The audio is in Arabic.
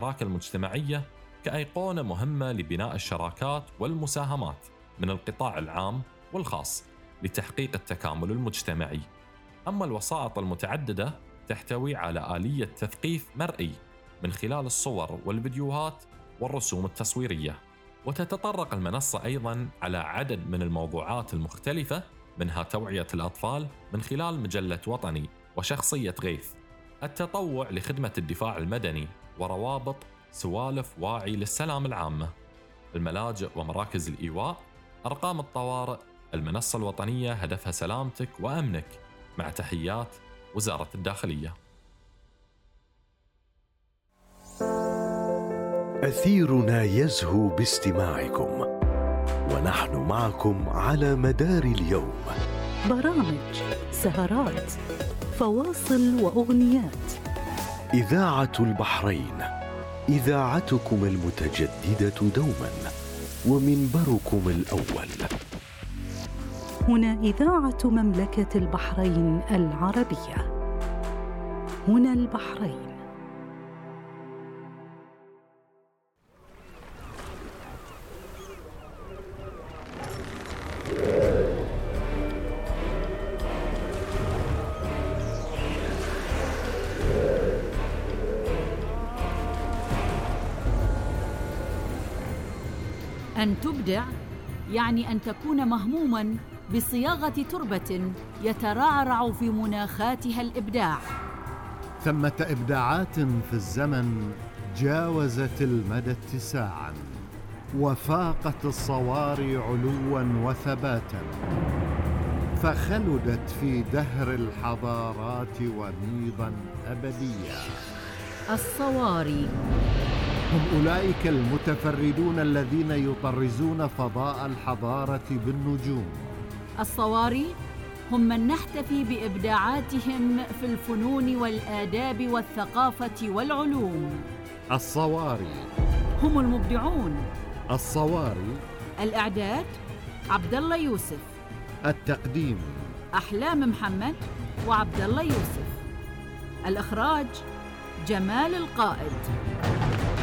الشراكة المجتمعية كأيقونة مهمة لبناء الشراكات والمساهمات من القطاع العام والخاص لتحقيق التكامل المجتمعي. أما الوسائط المتعددة تحتوي على آلية تثقيف مرئي من خلال الصور والفيديوهات والرسوم التصويرية. وتتطرق المنصة أيضاً على عدد من الموضوعات المختلفة، منها توعية الأطفال من خلال مجلة وطني وشخصية غيث، التطوع لخدمة الدفاع المدني، وروابط سوالف واعي للسلام العامة، الملاجئ ومراكز الإيواء، أرقام الطوارئ. المنصة الوطنية هدفها سلامتك وأمنك. مع تحيات وزارة الداخلية. أثيرنا يزهو باستماعكم، ونحن معكم على مدار اليوم. برامج، سهرات، فواصل وأغنيات. إذاعة البحرين، إذاعتكم المتجددة دوما ومنبركم الأول. هنا إذاعة مملكة البحرين العربية. هنا البحرين. أن تبدع يعني أن تكون مهموماً بصياغة تربة يترعرع في مناخاتها الإبداع. ثمة إبداعات في الزمن جاوزت المدى اتساعاً، وفاقت الصواري علواً وثباتاً، فخلدت في دهر الحضارات وميضاً أبدياً. الصواري هم أولئك المتفردون الذين يطرزون فضاء الحضارة بالنجوم. الصواري هم من نحتفي بإبداعاتهم في الفنون والآداب والثقافة والعلوم. الصواري هم المبدعون. الصواري. الإعداد عبد الله يوسف. التقديم أحلام محمد وعبد الله يوسف. الإخراج جمال القائد.